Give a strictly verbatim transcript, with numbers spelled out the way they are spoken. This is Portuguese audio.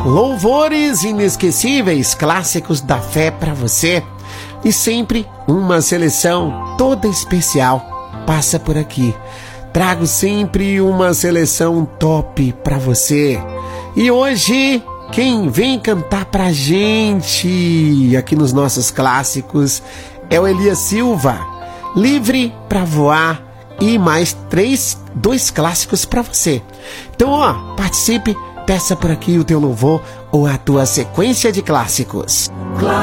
Louvores inesquecíveis, clássicos da fé para você. E sempre uma seleção toda especial passa por aqui. Trago sempre uma seleção top para você. E hoje, quem vem cantar pra gente aqui nos nossos clássicos é o Elias Silva. Livre pra Voar e mais três, dois clássicos para você. Então, ó, participe, peça por aqui o teu louvor ou a tua sequência de clássicos.